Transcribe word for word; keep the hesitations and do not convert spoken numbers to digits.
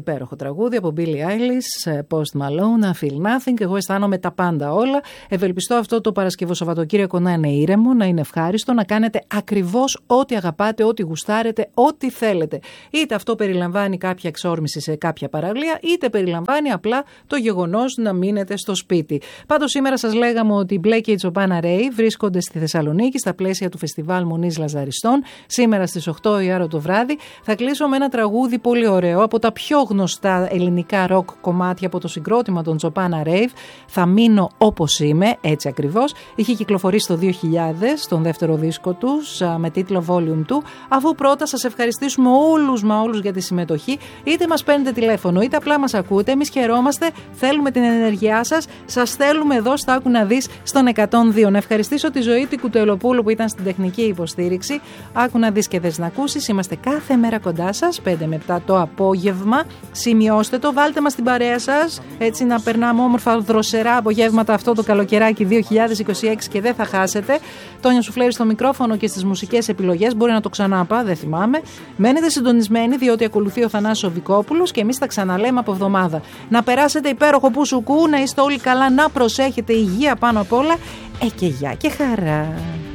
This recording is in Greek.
υπέροχο τραγούδι από Billie Eilish, Post Malone, I Feel Nothing. Εγώ αισθάνομαι τα πάντα όλα. Ευελπιστώ αυτό το Παρασκευό Σαββατοκύριακο να είναι ήρεμο, να είναι ευχάριστο, να κάνετε ακριβώς ό,τι αγαπάτε, ό,τι γουστάρετε, ό,τι θέλετε. Είτε αυτό περιλαμβάνει κάποια εξόρμηση σε κάποια παραλία, είτε περιλαμβάνει απλά το γεγονός να μείνετε στο σπίτι. Πάντως σήμερα σας λέγαμε ότι η Μπλε και η Τσοπάνα Ρέι βρίσκονται στη Θεσσαλονίκη στα πλαίσια του Φεστιβάλ Μονής Λαζαριστών. Σήμερα στις οκτώ η ώρα το βράδυ θα κλείσω με ένα τραγούδι πολύ ωραίο από τα πιο γνωστά ελληνικά ροκ κομμάτια από το συγκρότημα των Τσοπάνα Ρέι. Θα μείνω όπως είμαι, έτσι ακριβώς. Είχε κυκλοφορήσει το δύο χιλιάδες στον δεύτερο δίσκο τους με τίτλο Volume δύο. Αφού πρώτα σας ευχαριστήσουμε όλους μα όλους για τη συμμετοχή, είτε μας παίρνετε τηλέφωνο είτε απλά μας ακούτε, εμείς χαιρόμαστε, θέλουμε την ενέργειά σας, σας θέλουμε εδώ στα Άκου να δεις στον εκατόν δύο. Να ευχαριστήσω τη Ζωή την Κουτελοπούλου που ήταν στην τεχνική υποστήριξη. Άκου να δεις και θες να ακούσεις. Είμαστε κάθε μέρα κοντά σας, πέντε με επτά το απόγευμα. Σημειώστε το, βάλτε μας στην παρέα σας, έτσι να περνάμε όμορφα δροσερά απογεύματα αυτό το καλοκαιράκι δύο χιλιάδες είκοσι έξι και δεν θα χάσετε. Τόνια Σουφλέρη στο μικρόφωνο και στις μουσικές επιλογές. Μπορεί να το ξανάπα, δεν θυμάμαι. Μένετε συντονισμένοι, διότι ακολουθεί ο Θανάσης Οβικόπουλος και εμείς τα ξαναλέμε από εβδομάδα. Να περάσετε υπέροχο Πουσουκού, να είστε όλοι καλά, να προσέχετε, υγεία πάνω απ' όλα. Ε, και γεια και χαρά.